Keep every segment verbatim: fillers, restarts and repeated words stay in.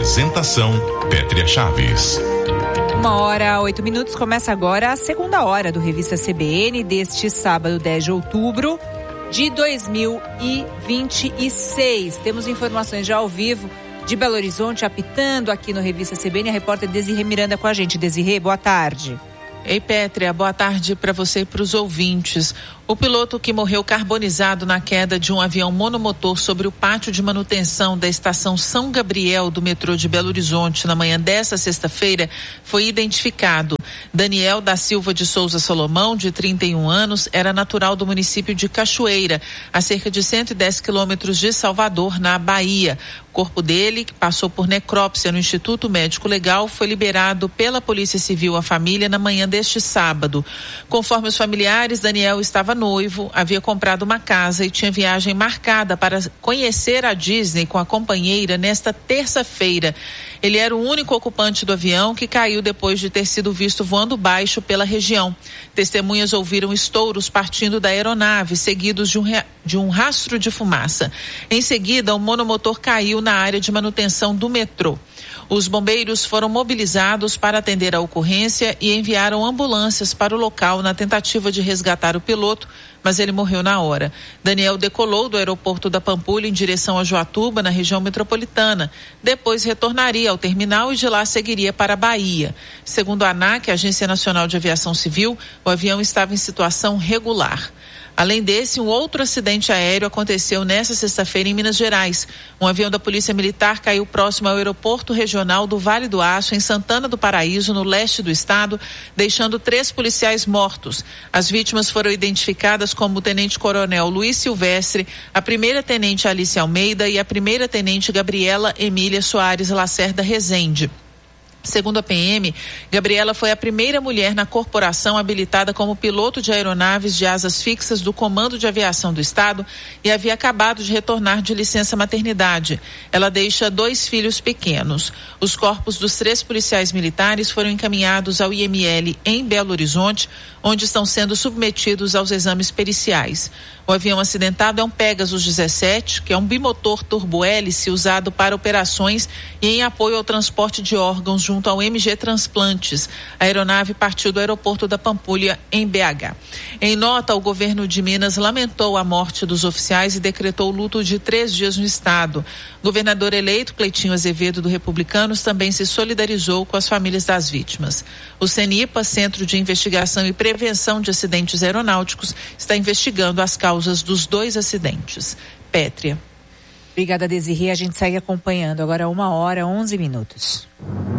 Apresentação Pétria Chaves. Uma hora, oito minutos, começa agora a segunda hora do Revista C B N deste sábado, dez de outubro de dois mil e vinte e seis. Temos informações já ao vivo de Belo Horizonte, apitando aqui no Revista C B N, a repórter Desirê Miranda com a gente. Desirê, boa tarde. Ei, Pétria, boa tarde para você e para os ouvintes. O piloto que morreu carbonizado na queda de um avião monomotor sobre o pátio de manutenção da estação São Gabriel do metrô de Belo Horizonte na manhã desta sexta-feira foi identificado. Daniel da Silva de Souza Solomão, de trinta e um anos, era natural do município de Cachoeira, a cerca de cento e dez quilômetros de Salvador, na Bahia. O corpo dele, que passou por necrópsia no Instituto Médico Legal, foi liberado pela Polícia Civil à família na manhã deste sábado. Conforme os familiares, Daniel estava noivo, havia comprado uma casa e tinha viagem marcada para conhecer a Disney com a companheira nesta terça-feira. Ele era o único ocupante do avião que caiu depois de ter sido visto voando baixo pela região. Testemunhas ouviram estouros partindo da aeronave, seguidos de um, de um rastro de fumaça. Em seguida, o monomotor caiu na área de manutenção do metrô. Os bombeiros foram mobilizados para atender a ocorrência e enviaram ambulâncias para o local na tentativa de resgatar o piloto, mas ele morreu na hora. Daniel decolou do aeroporto da Pampulha em direção a Joatuba, na região metropolitana. Depois retornaria ao terminal e de lá seguiria para a Bahia. Segundo a ANAC, a Agência Nacional de Aviação Civil, o avião estava em situação regular. Além desse, um outro acidente aéreo aconteceu nesta sexta-feira em Minas Gerais. Um avião da Polícia Militar caiu próximo ao aeroporto regional do Vale do Aço, em Santana do Paraíso, no leste do estado, deixando três policiais mortos. As vítimas foram identificadas como o tenente-coronel Luiz Silvestre, a primeira-tenente Alice Almeida e a primeira-tenente Gabriela Emília Soares Lacerda Rezende. Segundo a P M, Gabriela foi a primeira mulher na corporação habilitada como piloto de aeronaves de asas fixas do Comando de Aviação do Estado e havia acabado de retornar de licença maternidade. Ela deixa dois filhos pequenos. Os corpos dos três policiais militares foram encaminhados ao I M L em Belo Horizonte, onde estão sendo submetidos aos exames periciais. O avião acidentado é um Pegasus dezessete, que é um bimotor turbo-hélice usado para operações e em apoio ao transporte de órgãos junto ao M G Transplantes. A aeronave partiu do aeroporto da Pampulha, em B H. Em nota, o governo de Minas lamentou a morte dos oficiais e decretou luto de três dias no estado. O governador eleito, Cleitinho Azevedo, do Republicanos, também se solidarizou com as famílias das vítimas. O CENIPA, Centro de Investigação e Prevenção de Acidentes Aeronáuticos, está investigando as causas dos dois acidentes. Pétria. Obrigada, Desirê. A gente segue acompanhando. Agora uma hora, onze minutos.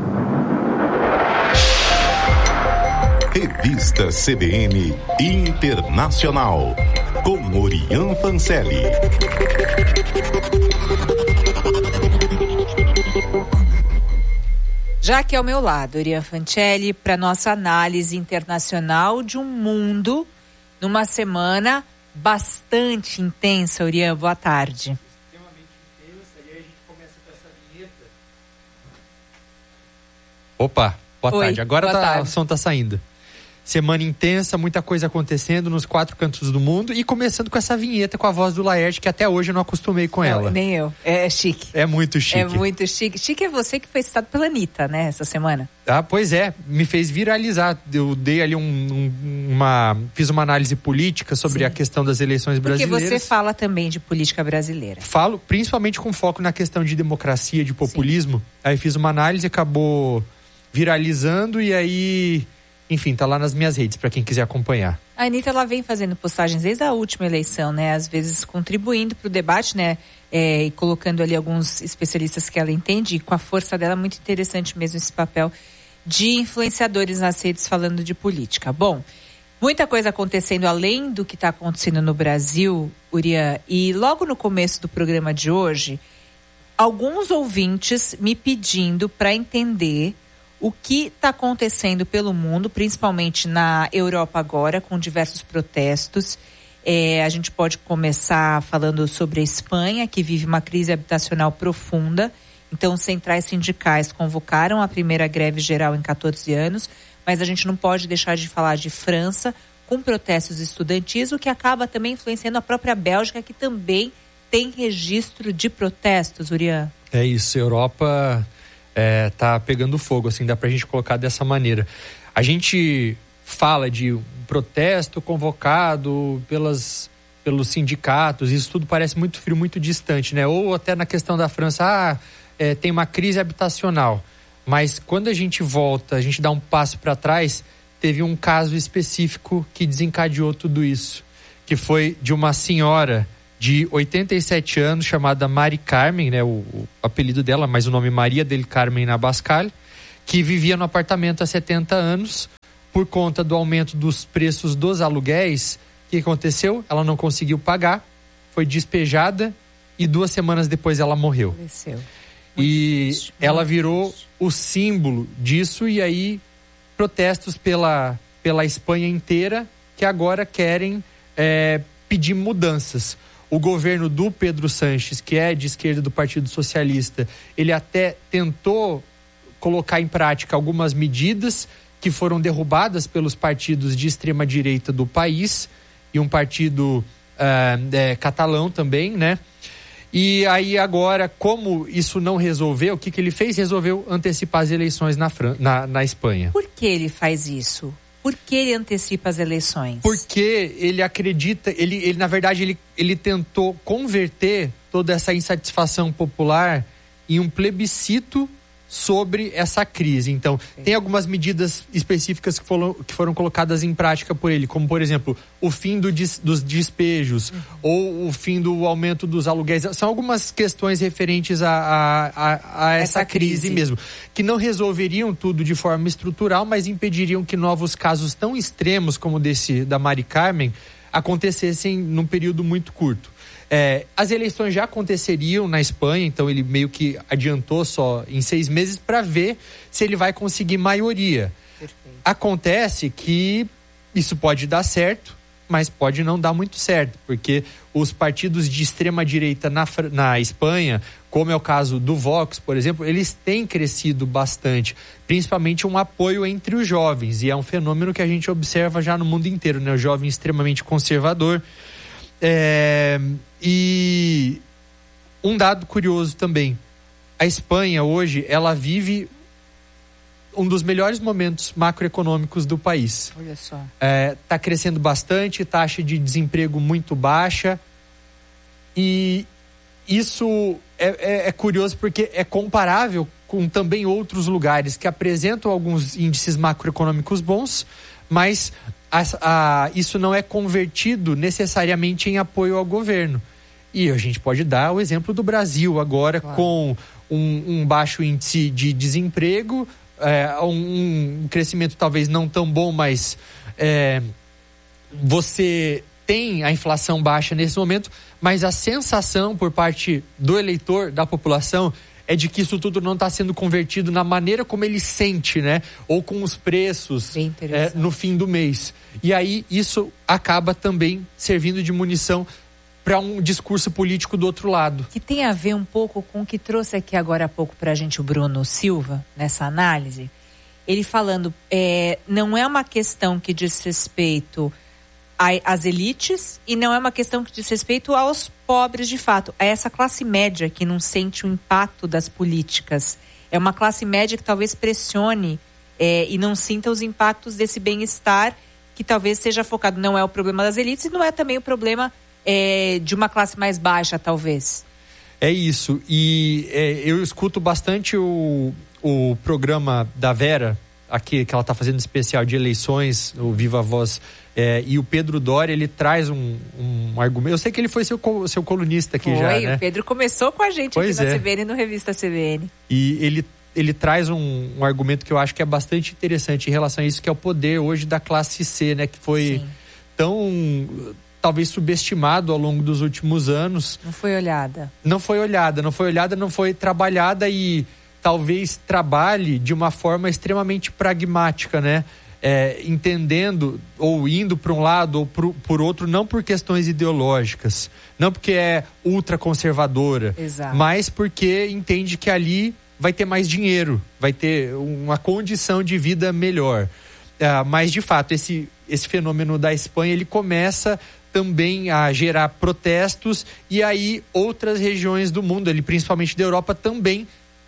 Revista C B N Internacional, com Orian Fancelli. Já aqui ao meu lado, Orian Fancelli, para nossa análise internacional de um mundo numa semana bastante intensa. Orian, boa tarde. Extremamente intensa, e aí a gente começa com essa vinheta. Opa, boa Oi, tarde. Agora boa tá, tarde. o som tá saindo. Semana intensa, muita coisa acontecendo nos quatro cantos do mundo e começando com essa vinheta com a voz do Laerte, que até hoje eu não acostumei com não, ela. Nem eu. É, é chique. É muito chique. É muito chique. Chique é você que foi citado pela Anitta, né, essa semana. Ah, pois é, me fez viralizar. Eu dei ali um, um, uma... Fiz uma análise política sobre Sim. a questão das eleições Porque brasileiras. você fala também de política brasileira. Falo principalmente com foco na questão de democracia, de populismo. Sim. Aí fiz uma análise, acabou viralizando e aí... Enfim, tá lá nas minhas redes, para quem quiser acompanhar. A Anitta, ela vem fazendo postagens desde a última eleição, né? Às vezes contribuindo para o debate, né? É, e colocando ali alguns especialistas que ela entende. E com a força dela, muito interessante mesmo esse papel de influenciadores nas redes falando de política. Bom, muita coisa acontecendo além do que está acontecendo no Brasil, Uriah. E logo no começo do programa de hoje, alguns ouvintes me pedindo para entender o que está acontecendo pelo mundo, principalmente na Europa agora, com diversos protestos. É, a gente pode começar falando sobre a Espanha, que vive uma crise habitacional profunda. Então, centrais sindicais convocaram a primeira greve geral em catorze anos, mas a gente não pode deixar de falar de França, com protestos estudantis, o que acaba também influenciando a própria Bélgica, que também tem registro de protestos, Uriah. É isso, Europa... é, tá pegando fogo, assim, dá pra gente colocar dessa maneira. A gente fala de um protesto convocado pelas, pelos sindicatos, isso tudo parece muito frio, muito distante, né? Ou até na questão da França, ah, é, tem uma crise habitacional. Mas quando a gente volta, a gente dá um passo para trás, teve um caso específico que desencadeou tudo isso, que foi de uma senhora de oitenta e sete anos, chamada Mari Carmen, né, o, o apelido dela, mas o nome Maria del Carmen Abascal, que vivia no apartamento há setenta anos. Por conta do aumento dos preços dos aluguéis, o que aconteceu? Ela não conseguiu pagar, foi despejada e duas semanas depois ela morreu. Faleceu. E triste, ela virou triste. o símbolo disso, e aí protestos pela, pela Espanha inteira, que agora querem é, pedir mudanças. O governo do Pedro Sánchez, que é de esquerda do Partido Socialista, ele até tentou colocar em prática algumas medidas que foram derrubadas pelos partidos de extrema-direita do país, e um partido uh, é, catalão também, né? E aí agora, como isso não resolveu, o que, que ele fez? Resolveu antecipar as eleições na, Fran- na, na Espanha. Por que ele faz isso? Por que ele antecipa as eleições? Porque ele acredita, ele, ele na verdade, ele, ele tentou converter toda essa insatisfação popular em um plebiscito sobre essa crise. Então, tem algumas medidas específicas que foram, que foram colocadas em prática por ele, como, por exemplo, o fim do des, dos despejos, uhum. ou o fim do aumento dos aluguéis. São algumas questões referentes a, a, a, a essa, essa crise, crise mesmo, que não resolveriam tudo de forma estrutural, mas impediriam que novos casos tão extremos como desse da Mari Carmen acontecessem num período muito curto. É, as eleições já aconteceriam na Espanha, então ele meio que adiantou só em seis meses para ver se ele vai conseguir maioria. Perfeito. Acontece que isso pode dar certo, mas pode não dar muito certo, porque os partidos de extrema-direita na, na Espanha, como é o caso do Vox, por exemplo, eles têm crescido bastante, principalmente um apoio entre os jovens, e é um fenômeno que a gente observa já no mundo inteiro, né? O jovem extremamente conservador. É, e um dado curioso também, a Espanha hoje, ela vive um dos melhores momentos macroeconômicos do país. Olha só. Está é, crescendo bastante, taxa de desemprego muito baixa, e isso é, é, é curioso porque é comparável com também outros lugares que apresentam alguns índices macroeconômicos bons, mas A, a, isso não é convertido necessariamente em apoio ao governo. E a gente pode dar o exemplo do Brasil agora, claro, com um, um baixo índice de desemprego, é, um, um crescimento talvez não tão bom, mas é, você tem a inflação baixa nesse momento, mas a sensação por parte do eleitor, da população, é de que isso tudo não está sendo convertido na maneira como ele sente, né? Ou com os preços é, no fim do mês. E aí isso acaba também servindo de munição para um discurso político do outro lado. Que tem a ver um pouco com o que trouxe aqui agora há pouco para a gente o Bruno Silva, nessa análise. Ele falando, é, não é uma questão que diz respeito às elites e não é uma questão que diz respeito aos pobres de fato, a essa classe média que não sente o impacto das políticas. É uma classe média que talvez pressione é, e não sinta os impactos desse bem-estar, que talvez seja focado, não é o problema das elites e não é também o problema é, de uma classe mais baixa, talvez. É isso, e é, eu escuto bastante o, o programa da Vera, aqui que ela está fazendo especial de eleições, o Viva Voz, é, e o Pedro Doria, ele traz um, um argumento. Eu sei que ele foi seu, seu colunista aqui foi, já, né? O Pedro começou com a gente pois aqui na é. C B N, no Revista C B N. E ele, ele traz um, um argumento que eu acho que é bastante interessante em relação a isso, que é o poder hoje da classe C, né? Que foi Sim. tão, talvez, subestimado ao longo dos últimos anos. Não foi olhada. Não foi olhada, não foi olhada, não foi trabalhada e talvez trabalhe de uma forma extremamente pragmática, né? É, entendendo ou indo para um lado ou por, por outro, não por questões ideológicas, não porque é ultraconservadora, Exato. mas porque entende que ali vai ter mais dinheiro, vai ter uma condição de vida melhor. É, mas, de fato, esse, esse fenômeno da Espanha, ele começa também a gerar protestos, e aí outras regiões do mundo, ele, principalmente da Europa, também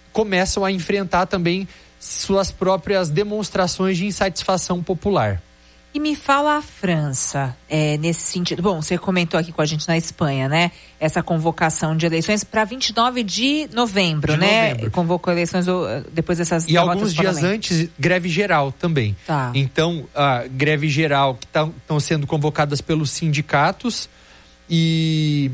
começam a enfrentar também suas próprias demonstrações de insatisfação popular. E me fala a França, é, nesse sentido. Bom, você comentou aqui com a gente na Espanha, né? Essa convocação de eleições para vinte e nove de novembro, de né? novembro. Convocou eleições depois dessas E alguns dias antes, greve geral também. Tá. Então, a greve geral que estão sendo convocadas pelos sindicatos e...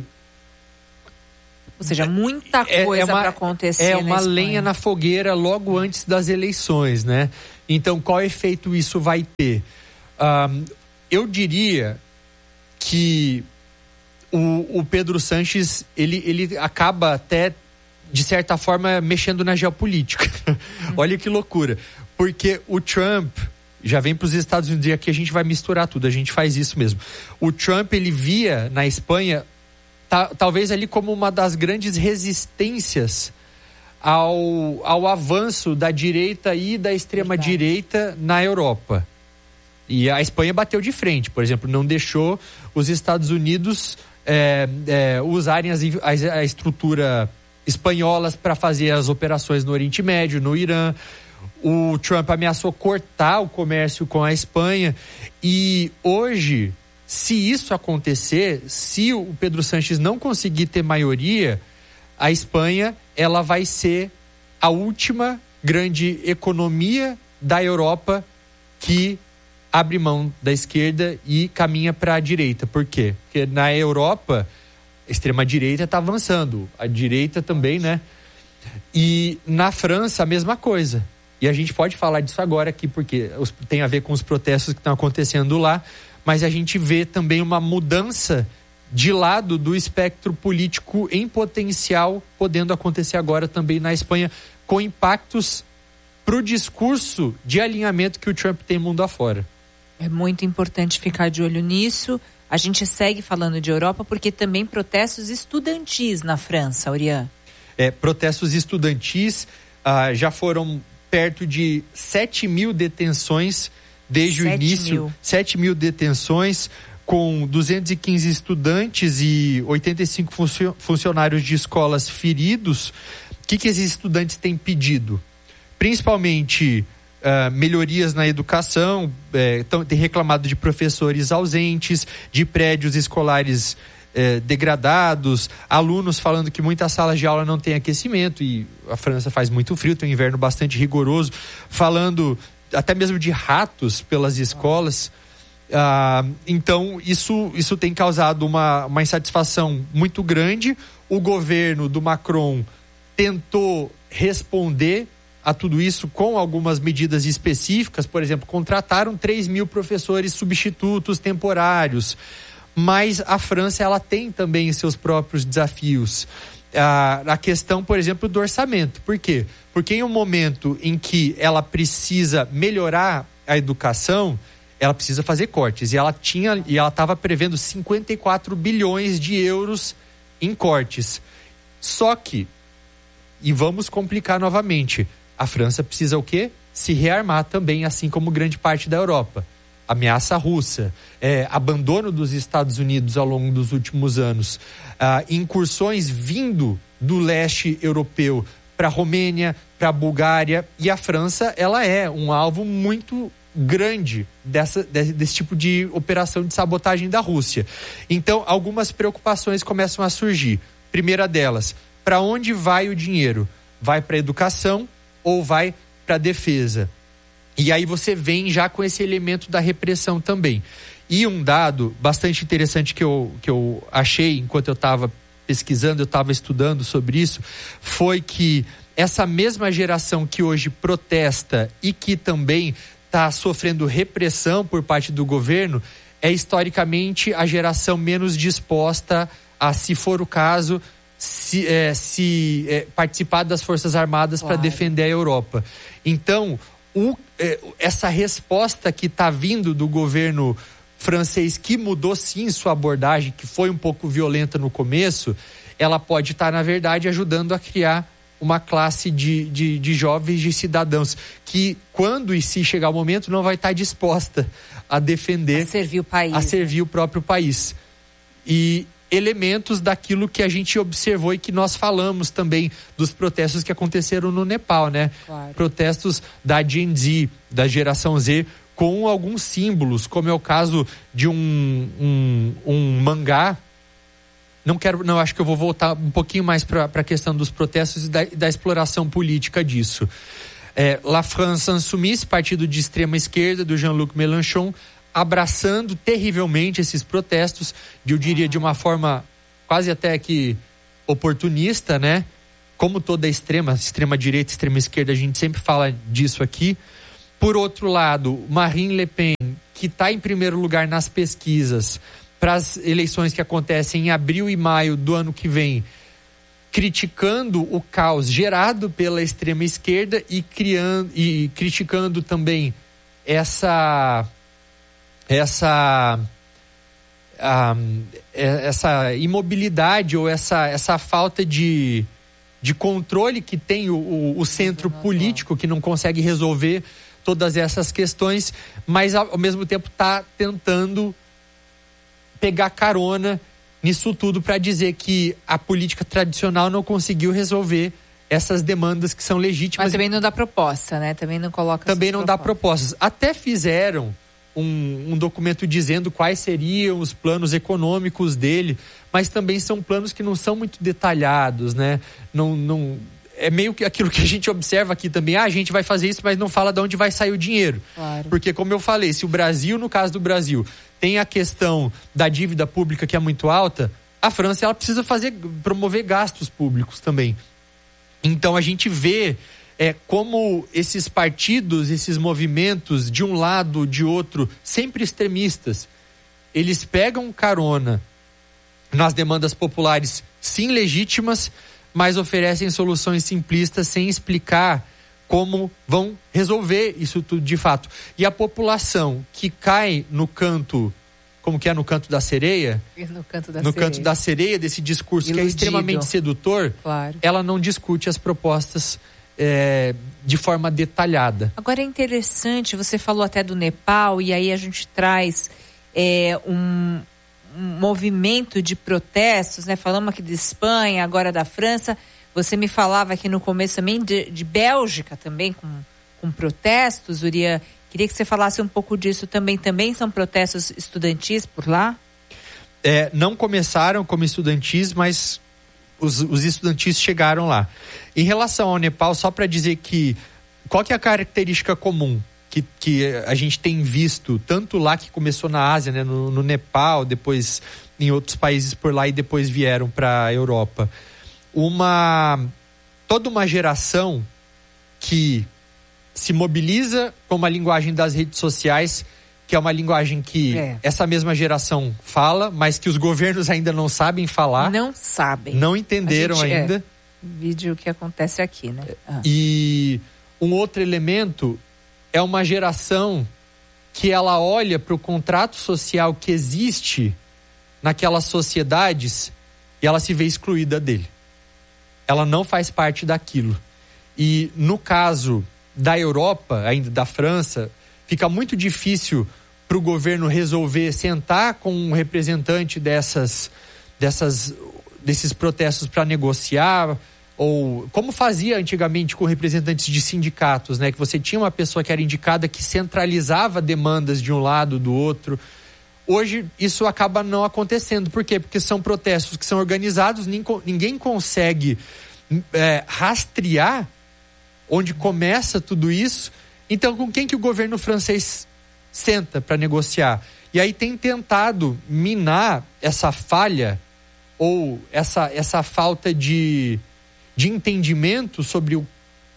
Ou seja, muita coisa é para acontecer. É na uma Espanha. lenha na fogueira logo antes das eleições, né? Então, qual efeito isso vai ter? Um, eu diria que o, o Pedro Sánchez, ele, ele acaba até, de certa forma, mexendo na geopolítica. Olha que loucura. Porque o Trump já vem para os Estados Unidos, e aqui a gente vai misturar tudo, a gente faz isso mesmo. O Trump, ele via na Espanha, ta, talvez ali como uma das grandes resistências ao, ao avanço da direita e da extrema-direita na Europa. E a Espanha bateu de frente, por exemplo, não deixou os Estados Unidos é, é, usarem as, a, a estrutura espanhola para fazer as operações no Oriente Médio, no Irã. O Trump ameaçou cortar o comércio com a Espanha. E hoje, se isso acontecer, se o Pedro Sánchez não conseguir ter maioria, a Espanha ela vai ser a última grande economia da Europa que abre mão da esquerda e caminha para a direita. Por quê? Porque na Europa, a extrema-direita está avançando, a direita também, né? E na França, a mesma coisa. E a gente pode falar disso agora aqui, porque tem a ver com os protestos que estão acontecendo lá, mas a gente vê também uma mudança de lado do espectro político em potencial, podendo acontecer agora também na Espanha, com impactos para o discurso de alinhamento que o Trump tem mundo afora. É muito importante ficar de olho nisso. A gente segue falando de Europa porque também protestos estudantis na França, Orian. É, protestos estudantis ah, já foram perto de sete mil detenções desde o início. Mil. sete mil detenções, com duzentos e quinze estudantes e oitenta e cinco funcionários de escolas feridos. O que, que esses estudantes têm pedido? Principalmente uh, melhorias na educação, é, tão, tem reclamado de professores ausentes, de prédios escolares é, degradados, alunos falando que muitas salas de aula não têm aquecimento, e a França faz muito frio, tem um inverno bastante rigoroso, falando até mesmo de ratos pelas escolas. Uh, então isso, isso tem causado uma, uma insatisfação muito grande. O governo do Macron tentou responder a tudo isso com algumas medidas específicas. Por exemplo, contrataram três mil professores substitutos temporários, mas a França ela tem também seus próprios desafios. Ah, a questão, por exemplo, do orçamento. Por quê? Porque em um momento em que ela precisa melhorar a educação, ela precisa fazer cortes, e ela tinha e ela estava prevendo cinquenta e quatro bilhões de euros em cortes. Só que, e vamos complicar novamente, a França precisa o quê? Se rearmar também, assim como grande parte da Europa. Ameaça russa, é, abandono dos Estados Unidos ao longo dos últimos anos, ah, incursões vindo do leste europeu para a Romênia, para a Bulgária, e a França ela é um alvo muito grande dessa, desse, desse tipo de operação de sabotagem da Rússia. Então, algumas preocupações começam a surgir. Primeira delas, para onde vai o dinheiro? Vai para a educação ou vai para a defesa? E aí você vem já com esse elemento da repressão também. E um dado bastante interessante que eu, que eu achei enquanto eu estava pesquisando, eu estava estudando sobre isso, foi que essa mesma geração que hoje protesta e que também está sofrendo repressão por parte do governo, é historicamente a geração menos disposta a, se for o caso, se, é, se é, participar das Forças Armadas, claro, para defender a Europa. Então, o, é, essa resposta que está vindo do governo francês, que mudou sim sua abordagem, que foi um pouco violenta no começo, ela pode estar, tá, na verdade, ajudando a criar uma classe de, de, de jovens, de cidadãos, que quando e se chegar o momento não vai estar disposta a defender, a servir o país, a servir, né, o próprio país. E elementos daquilo que a gente observou e que nós falamos também dos protestos que aconteceram no Nepal, né? Claro. Protestos da Gen Z, da geração Z, com alguns símbolos, como é o caso de um, um, um mangá. Não quero, não, acho que eu vou voltar um pouquinho mais para a questão dos protestos e da, da exploração política disso. É, La France Insoumise, partido de extrema esquerda do Jean-Luc Mélenchon, abraçando terrivelmente esses protestos, eu diria de uma forma quase até que oportunista, né? Como toda extrema, extrema direita, extrema esquerda, a gente sempre fala disso aqui. Por outro lado, Marine Le Pen, que está em primeiro lugar nas pesquisas para as eleições que acontecem em abril e maio do ano que vem, criticando o caos gerado pela extrema esquerda e, criando, e criticando também essa... essa um, essa imobilidade ou essa, essa falta de, de controle que tem o, o, o centro político, que não consegue resolver todas essas questões, mas ao mesmo tempo está tentando pegar carona nisso tudo para dizer que a política tradicional não conseguiu resolver essas demandas que são legítimas. Mas também não dá proposta, né? Também não coloca... Também não propostas. dá propostas. Até fizeram Um, um documento dizendo quais seriam os planos econômicos dele, mas também são planos que não são muito detalhados, né? Não, não, é meio que aquilo que a gente observa aqui também, ah, a gente vai fazer isso, mas não fala de onde vai sair o dinheiro. Claro. Porque, como eu falei, se o Brasil, no caso do Brasil, tem a questão da dívida pública que é muito alta, a França ela precisa fazer, promover gastos públicos também. Então a gente vê É, como esses partidos, esses movimentos, de um lado, de outro, sempre extremistas, eles pegam carona nas demandas populares, sim legítimas, mas oferecem soluções simplistas sem explicar como vão resolver isso tudo de fato. E a população que cai no canto, como que é, no canto da sereia? No canto da no sereia. canto da sereia, desse discurso Iludido. Que é extremamente sedutor, claro. Ela não discute as propostas É, de forma detalhada. Agora é interessante, você falou até do Nepal, e aí a gente traz é, um, um movimento de protestos, né? Falamos aqui de Espanha, agora da França. Você me falava aqui no começo também de, de Bélgica também, com, com protestos, Uriah. Queria que você falasse um pouco disso também. Também são protestos estudantis por lá? É, não começaram como estudantis, mas os, os estudantis chegaram lá. Em relação ao Nepal, só para dizer que qual que é a característica comum que, que a gente tem visto, tanto lá que começou na Ásia, né, no, no Nepal, depois em outros países por lá e depois vieram para a Europa. Uma, toda uma geração que se mobiliza com uma linguagem das redes sociais, que é uma linguagem que é. essa mesma geração fala, mas que os governos ainda não sabem falar. Não sabem. Não entenderam gente, ainda. É. Vídeo que acontece aqui, né? Ah. E um outro elemento é uma geração que ela olha para o contrato social que existe naquelas sociedades e ela se vê excluída dele. Ela não faz parte daquilo. E no caso da Europa, ainda da França, fica muito difícil para o governo resolver sentar com um representante dessas, dessas, desses protestos para negociar, ou como fazia antigamente com representantes de sindicatos, né? Que você tinha uma pessoa que era indicada que centralizava demandas de um lado, do outro. Hoje isso acaba não acontecendo. Por quê? Porque são protestos que são organizados, ninguém consegue é, rastrear onde começa tudo isso. Então, com quem que o governo francês senta para negociar? E aí tem tentado minar essa falha ou essa, essa falta de, de entendimento sobre, o,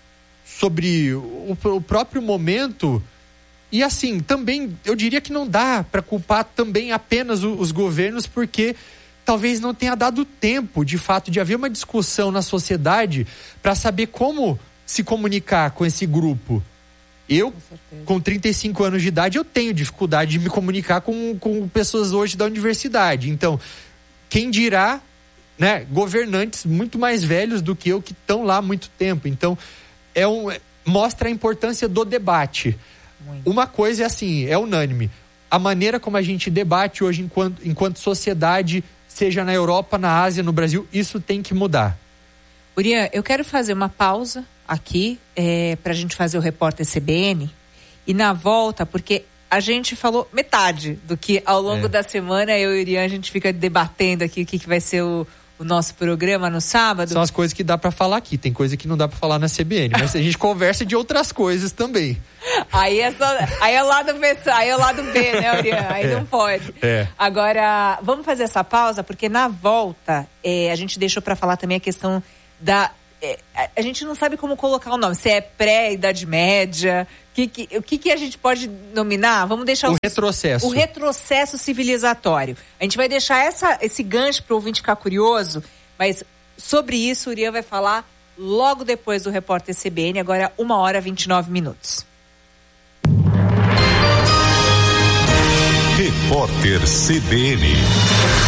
sobre o, o próprio momento. E assim, também, eu diria que não dá para culpar também apenas os, os governos, porque talvez não tenha dado tempo, de fato, de haver uma discussão na sociedade para saber como se comunicar com esse grupo. Eu, com, com trinta e cinco anos de idade, eu tenho dificuldade de me comunicar com, com pessoas hoje da universidade. Então, quem dirá, né, governantes muito mais velhos do que eu, que estão lá há muito tempo. Então, é um, mostra a importância do debate. Muito. Uma coisa é assim, é unânime. A maneira como a gente debate hoje enquanto, enquanto sociedade seja na Europa, na Ásia, no Brasil, isso tem que mudar. Urian, eu quero fazer uma pausa aqui é, para a gente fazer o repórter C B N e na volta, porque a gente falou metade do que ao longo é. da semana eu e o Urian a gente fica debatendo aqui o que, que vai ser o, o nosso programa no sábado. São as coisas que dá para falar aqui, tem coisa que não dá para falar na C B N, mas a gente conversa de outras coisas também. Aí é, só, aí é o lado B, aí é o lado B, né, Urian? Aí é. não pode. É. Agora, vamos fazer essa pausa, porque na volta é, a gente deixou para falar também a questão da... É, a gente não sabe como colocar o nome, se é pré-idade média, que, que, o que, que a gente pode nominar? Vamos deixar o os, retrocesso. O retrocesso civilizatório. A gente vai deixar essa, esse gancho para o ouvinte ficar curioso, mas sobre isso o Urian vai falar logo depois do repórter C B N, agora uma hora e vinte e nove minutos. Repórter C B N.